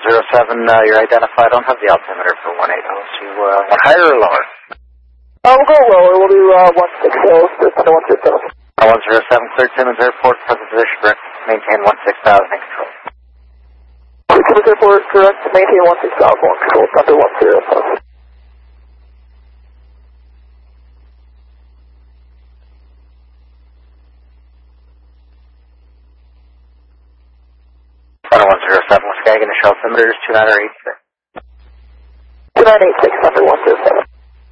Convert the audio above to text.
you're identified. I don't have the altimeter for 180. So you want higher or lower? We'll go lower. We'll do 160, just under 160. 107, clear Timmins Airport, present position, correct. Maintain 16,000 in control. Timmins Airport, correct. Maintain 16,000 in control, under 107. Center 107, Skag, initial altimeter is 2986. 2986, under 107.